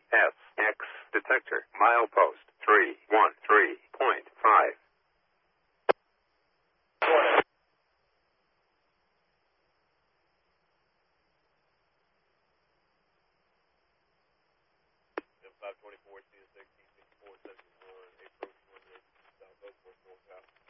SX detector, milepost 313.5. M524, C6, C64, 71, approach 1, South Oakport, northbound.